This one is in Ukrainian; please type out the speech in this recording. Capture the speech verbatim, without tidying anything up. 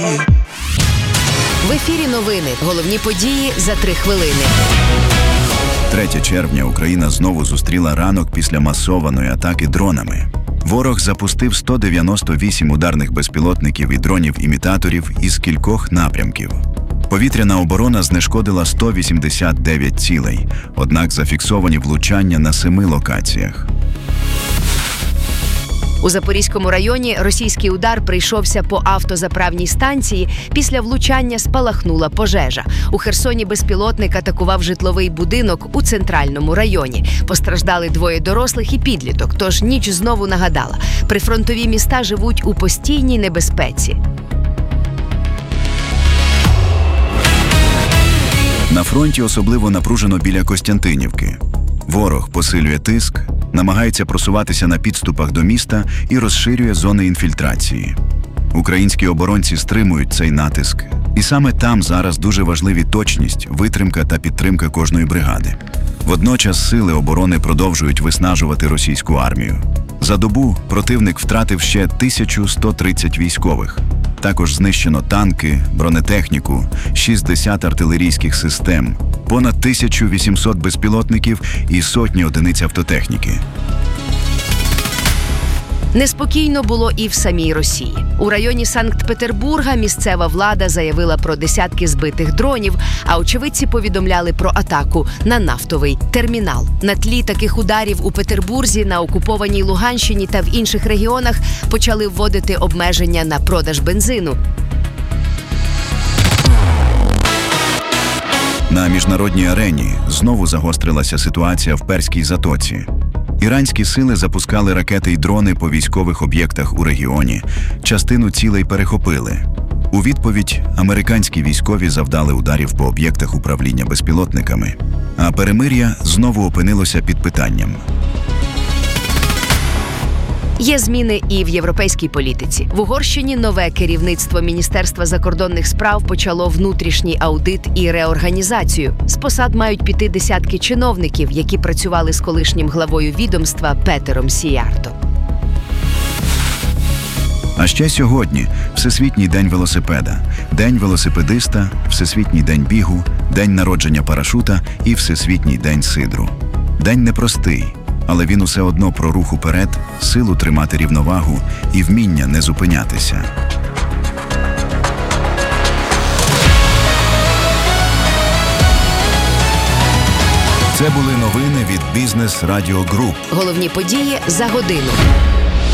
В ефірі новини. Головні події за три хвилини. третього червня Україна знову зустріла ранок після масованої атаки дронами. Ворог запустив сто дев'яносто вісім ударних безпілотників і дронів-імітаторів із кількох напрямків. Повітряна оборона знешкодила сто вісімдесят дев'ять цілей, однак зафіксовані влучання на семи локаціях. У Запорізькому районі російський удар прийшовся по автозаправній станції. Після влучання спалахнула пожежа. У Херсоні безпілотник атакував житловий будинок у центральному районі. Постраждали двоє дорослих і підліток, тож ніч знову нагадала. Прифронтові міста живуть у постійній небезпеці. На фронті особливо напружено біля Костянтинівки. Ворог посилює тиск, намагається просуватися на підступах до міста і розширює зони інфільтрації. Українські оборонці стримують цей натиск. І саме там зараз дуже важливі точність, витримка та підтримка кожної бригади. Водночас сили оборони продовжують виснажувати російську армію. За добу противник втратив ще тисячу сто тридцять військових. Також знищено танки, бронетехніку, шістдесят артилерійських систем, понад тисячу вісімсот безпілотників і сотні одиниць автотехніки. Неспокійно було і в самій Росії. У районі Санкт-Петербурга місцева влада заявила про десятки збитих дронів, а очевидці повідомляли про атаку на нафтовий термінал. На тлі таких ударів у Петербурзі, на окупованій Луганщині та в інших регіонах почали вводити обмеження на продаж бензину. На міжнародній арені знову загострилася ситуація в Перській затоці. Іранські сили запускали ракети й дрони по військових об'єктах у регіоні. Частину цілей перехопили. У відповідь американські військові завдали ударів по об'єктах управління безпілотниками. А перемир'я знову опинилося під питанням. Є зміни і в європейській політиці. В Угорщині нове керівництво Міністерства закордонних справ почало внутрішній аудит і реорганізацію. З посад мають піти десятки чиновників, які працювали з колишнім главою відомства Петером Сіярто. А ще сьогодні Всесвітній день велосипеда, День велосипедиста, Всесвітній день бігу, День народження парашута і Всесвітній день сидру. День непростий, але він усе одно про рух уперед, силу тримати рівновагу і вміння не зупинятися. Це були новини від Бізнес Радіо Груп. Головні події за годину.